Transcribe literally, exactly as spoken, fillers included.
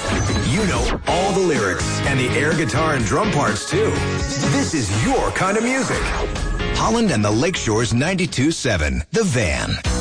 You know all the lyrics and the air guitar and drum parts, too. This is your kind of music. Holland and the Lakeshore's ninety-two point seven, The Van.